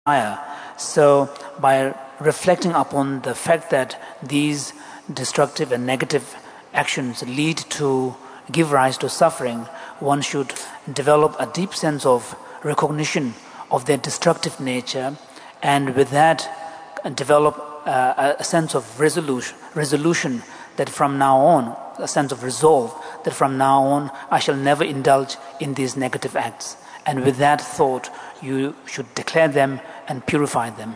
desire. So by reflecting upon the fact that these destructive and negative actions lead to give rise to suffering, one should develop a deep sense of recognition of their destructive nature, and with that develop a sense of resolution that from now on, a sense of resolve that from now on I shall never indulge in these negative acts. And with that thought, you should declare them and purify them.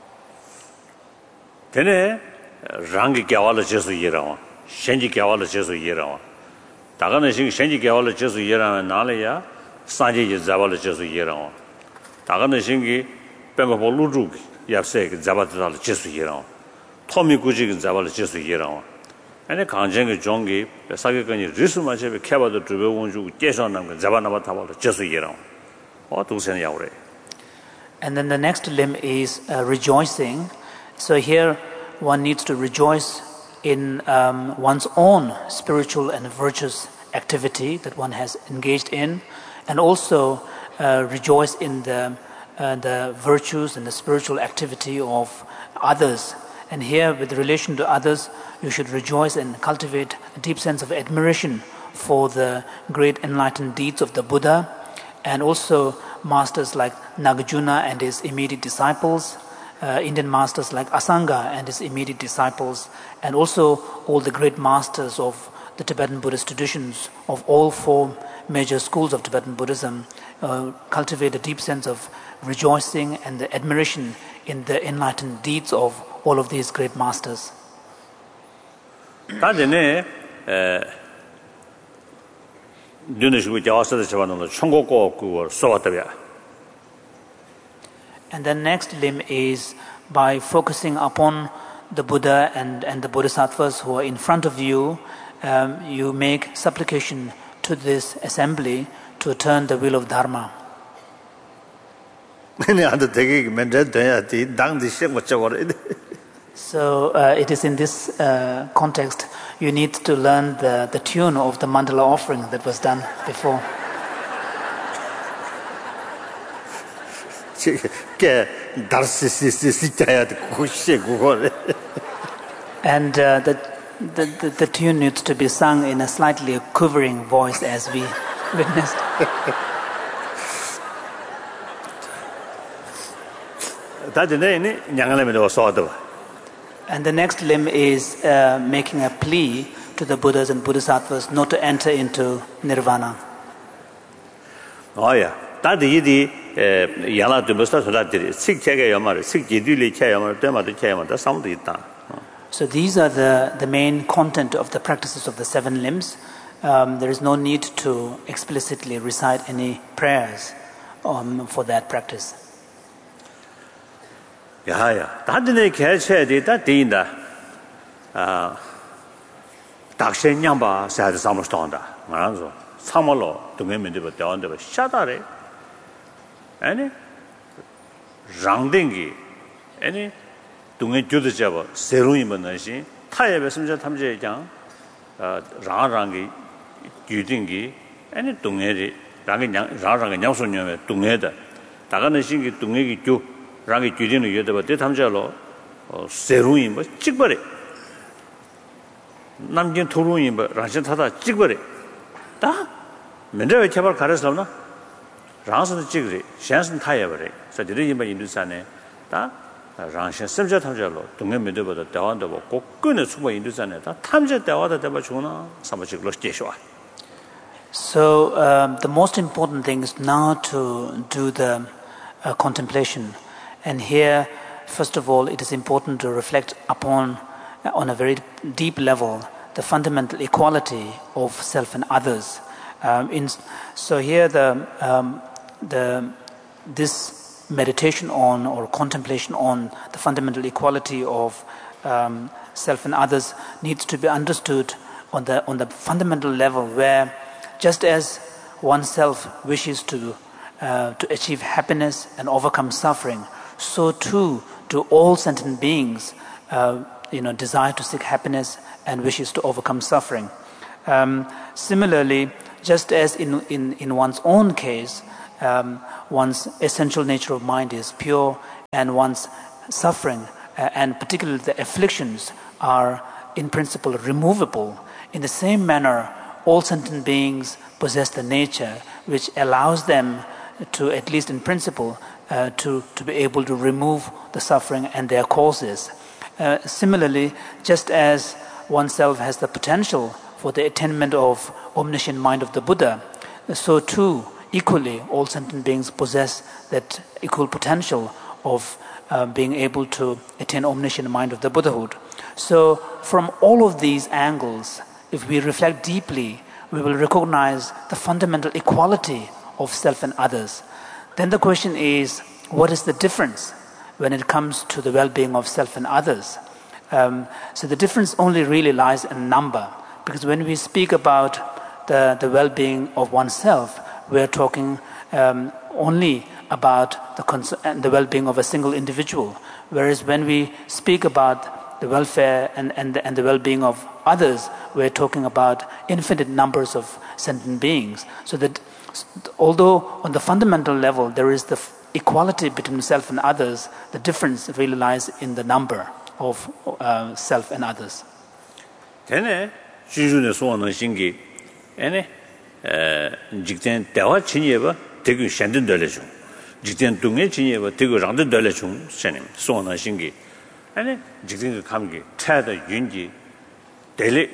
Tene rangi gyawala jesu yerawa, shenji gyawala jesu yerawa. Dagana shenji gyawala jesu yerawa nalaya sanje ye zabala jesu yerawa. Dagana shengi bengo boluju yapse zabata jesu yerawa. Tomi guji zabala jesu yerawa. Ane kanjengi jongi sakekani risu machebe kebado drube wonju jesu namga zabanaba tabala jesu yerawa. And then the next limb is rejoicing. So here one needs to rejoice in one's own spiritual and virtuous activity that one has engaged in, and also rejoice in the virtues and the spiritual activity of others. And here, with relation to others, you should rejoice and cultivate a deep sense of admiration for the great enlightened deeds of the Buddha, and also masters like Nagarjuna and his immediate disciples, Indian masters like Asanga and his immediate disciples, and also all the great masters of the Tibetan Buddhist traditions of all four major schools of Tibetan Buddhism. Cultivate a deep sense of rejoicing and the admiration in the enlightened deeds of all of these great masters. And then next limb is by focusing upon the Buddha and the Bodhisattvas who are in front of you, you make supplication to this assembly to turn the wheel of Dharma. So it is in this context you need to learn the tune of the mandala offering that was done before. And the tune needs to be sung in a slightly quivering voice as we witnessed. And the next limb is making a plea to the Buddhas and Bodhisattvas not to enter into nirvana. Oh yeah, that is So these are the main content of the practices of the seven limbs. There is no need to explicitly recite any prayers for that practice. Yeah. Dadine keche de da dinda. Dakshen nyamba sa de samstonda. Manzo. Samalo dungmende ba dawnde ba shadare. Ani rangdengi. Ani dung에 jude jaba seruim banshi. 타에 besumja 탐제 장. 랑랑기 유딩기. ani dung에 랑이 랑랑이 냥소녀에 dung에다. 다가는 신기 dung에기 주 랑이 규진의 여대바 대탐자로 세루인 뭐 찍버리 남긴 토루인 뭐 라신 타다 찍버리 다 맨날 개발 가르쳐나 라선도 찍으리 샹선 타야버리 저들이 이만 인도산에 다 라신 습자 탐자로 동네 메도보다 대원도 먹고 끈의 수고 인도산에 다 탐자 대화다 대바 주나 사무직로 제시와. So the most important thing is now to do the contemplation. And here, first of all, it is important to reflect upon, on a very deep level, the fundamental equality of self and others. So here, this meditation on or contemplation on the fundamental equality of self and others needs to be understood on the fundamental level, where just as oneself wishes to achieve happiness and overcome suffering, so too do all sentient beings desire to seek happiness and wishes to overcome suffering. Similarly, just as in one's own case, one's essential nature of mind is pure and one's suffering, and particularly the afflictions, are in principle removable, in the same manner, all sentient beings possess the nature which allows them to, at least in principle, to be able to remove the suffering and their causes. Similarly, just as oneself has the potential for the attainment of omniscient mind of the Buddha, so too, equally, all sentient beings possess that equal potential of being able to attain omniscient mind of the Buddhahood. So, from all of these angles, if we reflect deeply, we will recognize the fundamental equality of self and others. Then the question is, what is the difference when it comes to the well-being of self and others? So the difference only really lies in number, because when we speak about the well-being of oneself, we're talking only about the well-being of a single individual. Whereas when we speak about the welfare and the well-being of others, we're talking about infinite numbers of sentient beings. So that although on the fundamental level there is the equality between self and others, the difference really lies in the number of self and others. Tene 주주의 소원은 신기 ene 직전 대화 진예바 되게 현든 달래죠. 직전 동에 진예바 되게 랑든 달래죠. 선님 소원은 신기 ene 직전 감기 차다 윤지 대리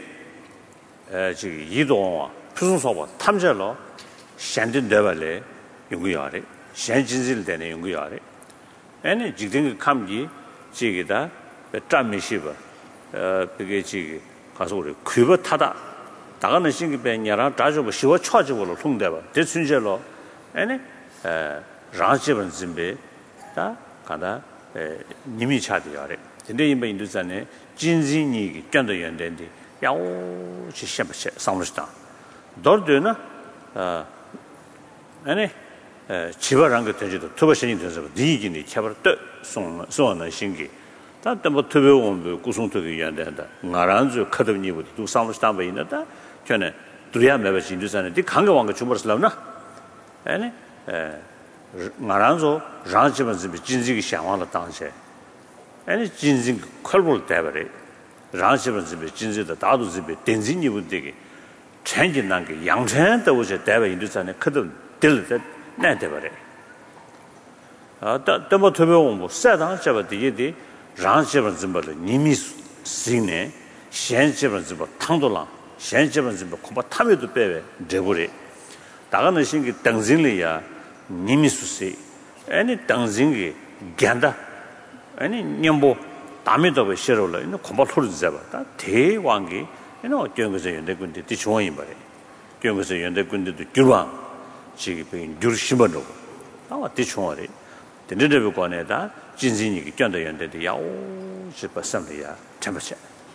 지 이동와 표준소바 탐절로 현든 대발에 연구하래. 현진질 되는 연구하래. ene 직전 감기 지기다 짬미시바 그게 지 가서 우리 kü버 타다 나가는 신기배냐라 자주고 시워 쳐주고로 통대봐 대순절로 아니 라지번 준비 다 가다 님이 차디야래 근데 이번 인도산에 진진이 견도 연된데 야오 시셔버셔 상무시다 너도나 아니 지발한 거 되지도 투버신이 돼서 니기니 쳐버 또 소는 신기 다때 뭐 투배원 구성토기 연대한다 나란주 카드니부터 두 상무시다바 있는다 전에 두리야 매버신 인도산에 디 강가왕가 주머스라나 아니 나란조 라지번지 진지기 상황을 당시에 아니 진진 컬볼 대버리 라지번지 진지다 다도 집에 덴진이부터기 천진난 게 양천도 오제 대버 인도산에 크든 들들 내대버리 뭐 투배원 뭐 세당 잡아 뒤에 라지번지 님이 신네 현지번지 탕도랑 현지번지 공부 탐에도 빼외 되버리 다가는 신기 당진리야 니미수세 아니 당진기 간다 아니 님보 담에도 왜 싫어라 이거 공부 토르 잡았다 대왕기 이거 어떤 거서 연대군데 뒤초원이 말해 어떤 거서 연대군데도 줄왕 지기 빈 줄심어도 아 뒤초원이 된데도 관에다 진진이 견도 연대도 야오 싶었습니다 참으셔.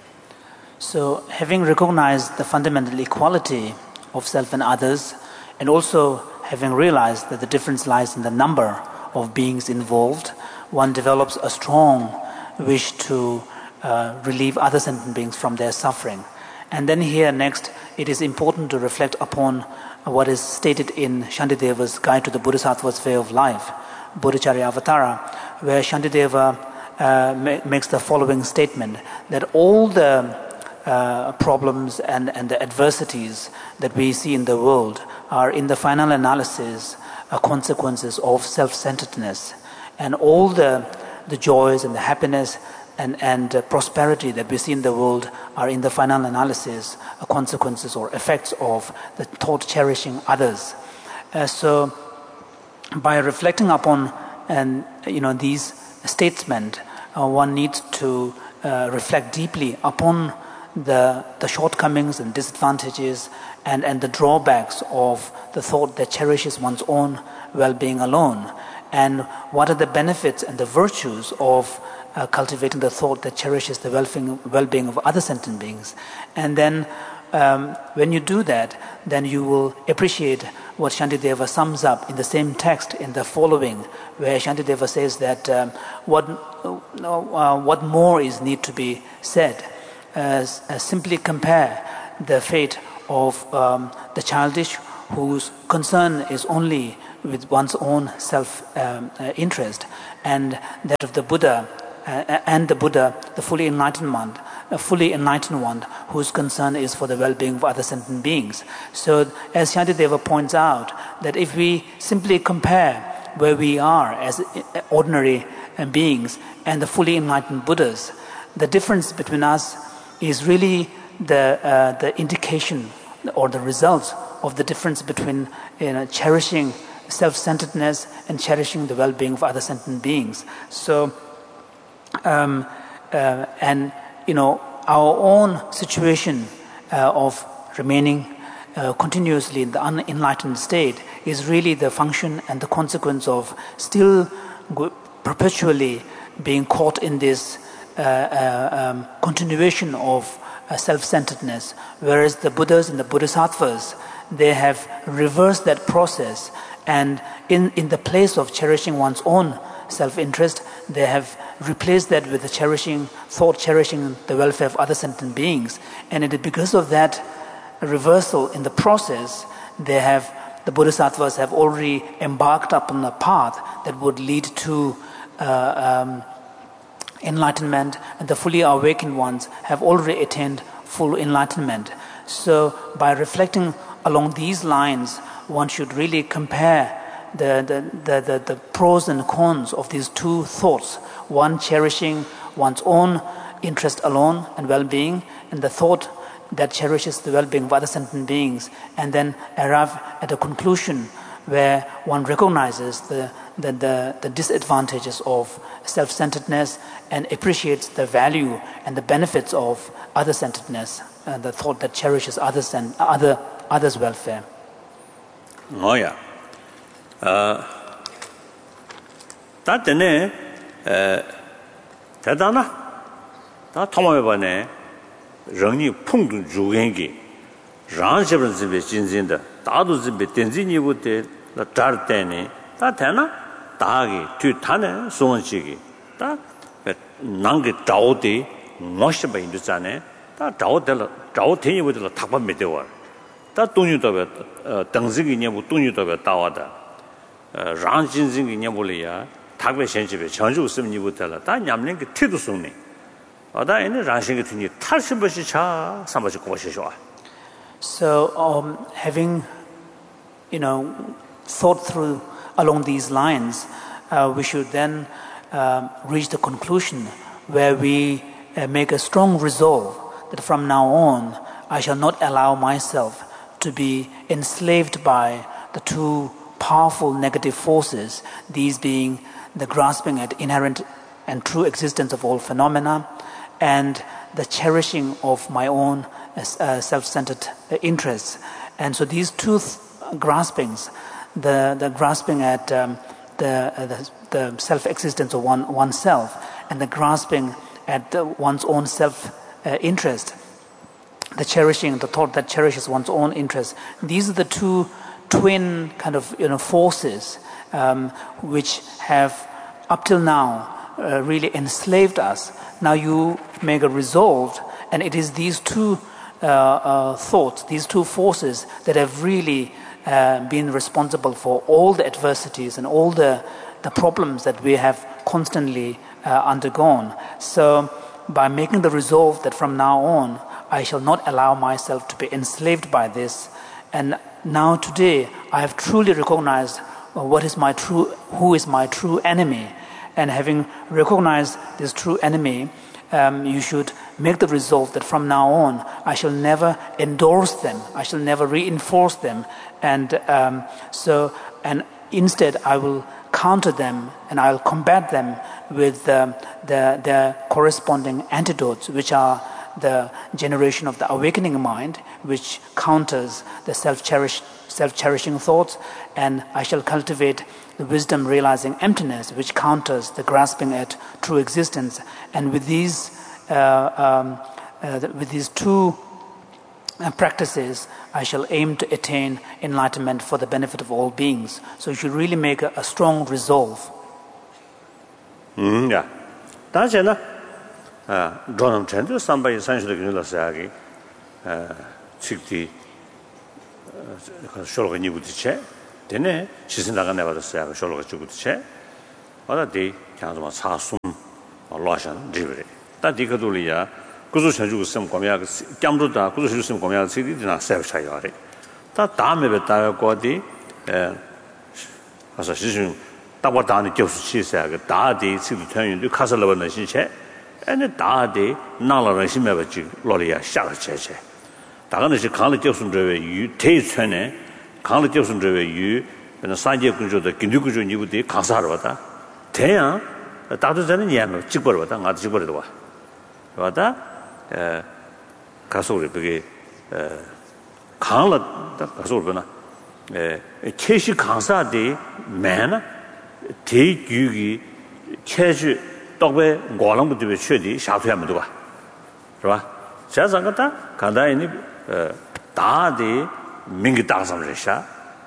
So, having recognized the fundamental equality of self and others, and also having realized that the difference lies in the number of beings involved, one develops a strong wish to relieve other sentient beings from their suffering. And then here next, it is important to reflect upon what is stated in Shantideva's Guide to the Bodhisattva's Way of Life, Bodhicharya Avatara, where Shantideva makes the following statement, that all the problems and the adversities that we see in the world are in the final analysis consequences of self-centeredness, and all the joys and the happiness and prosperity that we see in the world are in the final analysis consequences or effects of the thought cherishing others. So by reflecting upon these statements, one needs to reflect deeply upon the shortcomings and disadvantages and the drawbacks of the thought that cherishes one's own well-being alone, and what are the benefits and the virtues of cultivating the thought that cherishes the well-being of other sentient beings. And then when you do that, then you will appreciate what Shantideva sums up in the same text in the following, where Shantideva says that what more is need to be said. Simply compare the fate of the childish whose concern is only with one's own self-interest, and that of the Buddha, the fully enlightened one, whose concern is for the well-being of other sentient beings. So, as Shantideva points out, that if we simply compare where we are as ordinary beings and the fully enlightened Buddhas, the difference between us is really the indication or the results of the difference between cherishing self-centeredness and cherishing the well-being of other sentient beings. So, and our own situation of remaining continuously in the unenlightened state is really the function and the consequence of still perpetually being caught in this continuation of self-centeredness, whereas the Buddhas and the Bodhisattvas, they have reversed that process, and in the place of cherishing one's own self-interest, they have replaced that with the cherishing the welfare of other sentient beings. And it is because of that reversal in the process, the Bodhisattvas have already embarked upon a path that would lead to enlightenment, and the fully awakened ones have already attained full enlightenment. So by reflecting along these lines, one should really compare the pros and cons of these two thoughts, one cherishing one's own interest alone and well-being, and the thought that cherishes the well-being of other sentient beings, and then arrive at a conclusion where one recognizes the disadvantages of self-centeredness and appreciates the value and the benefits of other-centeredness, the thought that cherishes others' welfare. Oh yeah. That's 대단하. 다 통화해봐네. 런이 풍도 주gen기. ранжеб은 집에 진진다. 다도 집에 덴진이부터 다 때네. 다 되나? 다기 뒤타네 소원식이. 다 난게 자오디 멋있어 인도잖아. 다 자오들 자오테니부터 탁반 메대와. 다 돈유도 등지기냐고 돈유도 따와다. 란진진기냐볼이야. 탁배 현집에 전주 없음니부터라. 다 냠는 게 태도 속네. 어다 에네 란신게 되니 탈심버시 차 삼버시 고시셔. So having thought through along these lines, we should then reach the conclusion where we make a strong resolve that from now on I shall not allow myself to be enslaved by the two powerful negative forces, these being the grasping at inherent and true existence of all phenomena and the cherishing of my own self-centered interests. And so these two graspings, the grasping at the self-existence of oneself and the grasping at one's own self-interest, the cherishing, the thought that cherishes one's own interest, these are the two twin kind of forces which have up till now really enslaved us. Now you make a resolve, and it is these two thoughts, these two forces that have really been responsible for all the adversities and all the problems that we have constantly undergone. So by making the resolve that from now on I shall not allow myself to be enslaved by this, and now today I have truly recognized who is my true enemy, and having recognized this true enemy, you should make the resolve that from now on I shall never endorse them, I shall never reinforce them, and instead I will counter them and I will combat them with the corresponding antidotes, which are the generation of the awakening mind, which counters the self-cherishing thoughts, and I shall cultivate the wisdom realizing emptiness, which counters the grasping at true existence. And with these two practices, I shall aim to attain enlightenment for the benefit of all beings. So you should really make a strong resolve. Yeah. That's enough. Dronam Chandra, somebody essentially can say, Chikti, Shorgan, you would check. 되네 시신다가 내버렸어요. 쇼로가 죽었지. 어디 그냥 사숨 로션 리브리. 다디가돌이야. 그저 전주 있으면 거미야 깜도다. 그저 있으면 거미야 시디나 세브샤야래. 다 다음에 뱉다가 거디 가서 시신 다바다니 교수치세가 다디 시도 전윤도 가설러는 신체. 아니 다디 나라는 심해버지 로리야 샤르체체. 다가는 시 강을 교수들의 유 대천에 강을 교수들의 유 산재 근조도 긴두구조 니부디 강사로 왔다. 대야 따뜻한 예는 직벌 왔다. 나도 직벌도 와. 왔다. 가서 우리 그게 강을 가서 우리나 최시 강사디 매나 대규기 최주 떡배 고랑부터 최디 샤투야면도 봐. 是吧? 자상가다 간다이니 다디 민기 다sam레샤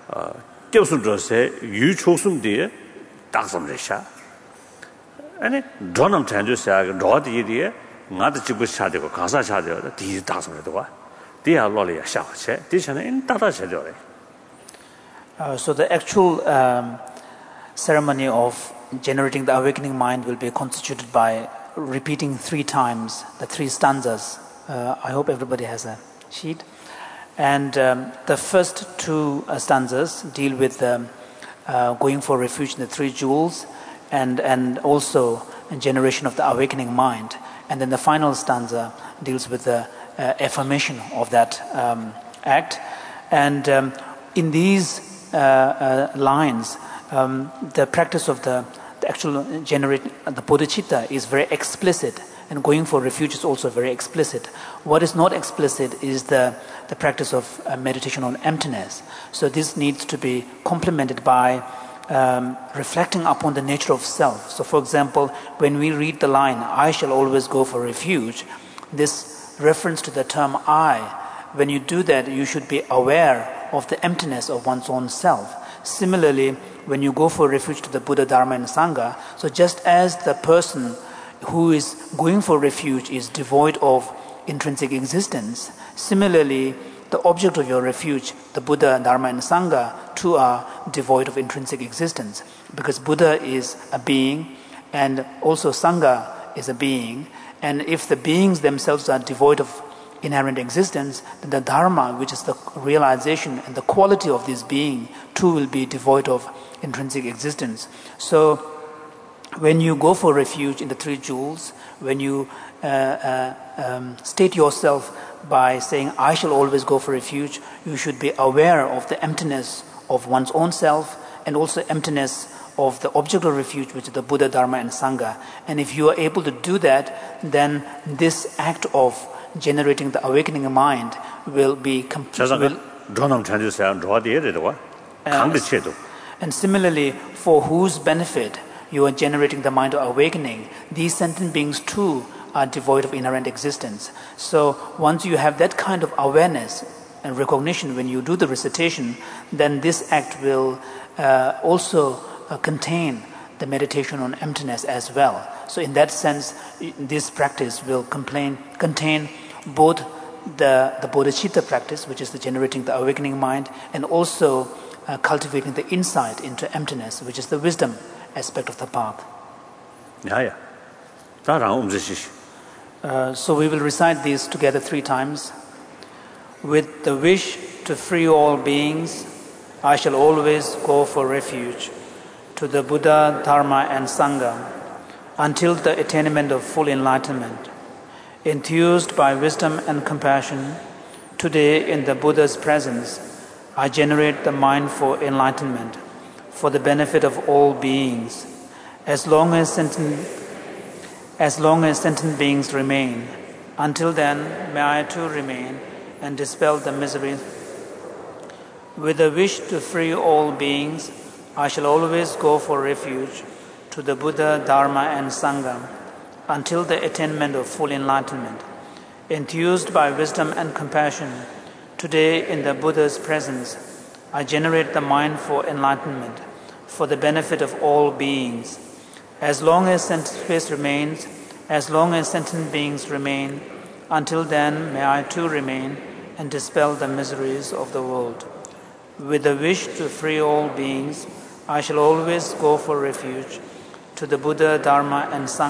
교수들세 유초승디에 다sam레샤 아니 돈은 전주사 로디디에 나도 집을 차되고 가사 차되고 디 다sam레도 봐. 디야 로리야 샤체 디션에 인다다 셔져래. So the actual ceremony of generating the awakening mind will be constituted by repeating 3 times the 3 stanzas. I hope everybody has a sheet. And the first 2 stanzas deal with going for refuge in the 3 jewels and also generation of the awakening mind. And then the final stanza deals with the affirmation of that act. And in these lines, the practice of the actual the bodhicitta is very explicit, and going for refuge is also very explicit. What is not explicit is the practice of meditation on emptiness. So this needs to be complemented by reflecting upon the nature of self. So for example, when we read the line, I shall always go for refuge, this reference to the term I, when you do that, you should be aware of the emptiness of one's own self. Similarly, when you go for refuge to the Buddha, Dharma and Sangha, so just as the person who is going for refuge is devoid of intrinsic existence, similarly, the object of your refuge, the Buddha, Dharma and Sangha, too are devoid of intrinsic existence. Because Buddha is a being and also Sangha is a being. And if the beings themselves are devoid of inherent existence, then the Dharma, which is the realization and the quality of this being, too will be devoid of intrinsic existence. So when you go for refuge in the 3 jewels, when you state yourself by saying, I shall always go for refuge, you should be aware of the emptiness of one's own self and also emptiness of the object of refuge, which is the Buddha, Dharma and Sangha. And if you are able to do that, then this act of generating the awakening mind will be complete. And similarly, for whose benefit you are generating the mind of awakening, these sentient beings too are devoid of inherent existence. So once you have that kind of awareness and recognition when you do the recitation, then this act will also contain the meditation on emptiness as well. So in that sense, this practice will contain both the bodhicitta practice, which is the generating the awakening mind, and also cultivating the insight into emptiness, which is the wisdom aspect of the path. So we will recite these together 3 times. With the wish to free all beings, I shall always go for refuge to the Buddha, Dharma and Sangha until the attainment of full enlightenment. Enthused by wisdom and compassion, today in the Buddha's presence, I generate the mind for enlightenment, for the benefit of all beings. As long as sentient beings remain, until then may I too remain and dispel the misery. With a wish to free all beings, I shall always go for refuge to the Buddha, Dharma and Sangha until the attainment of full enlightenment. Enthused by wisdom and compassion, today in the Buddha's presence, I generate the mind for enlightenment, for the benefit of all beings. As long as space remains, as long as sentient beings remain, until then may I too remain and dispel the miseries of the world. with the wish to free all beings, I shall always go for refuge to the Buddha, Dharma, and Sangha.